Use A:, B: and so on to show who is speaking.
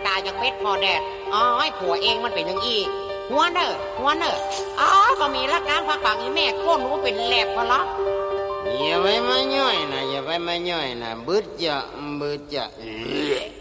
A: ตาจากเพชรพอแดดอ๋อให้ผัวเองมันเป็นอย่างอีหัวเนออ๋อก็มีละการพักปากอีแม่โค่นรู้เป็นแหลบพอละ
B: อย่าไปมาย่อยนะอย่าไปมาย่อยนะบึดจะ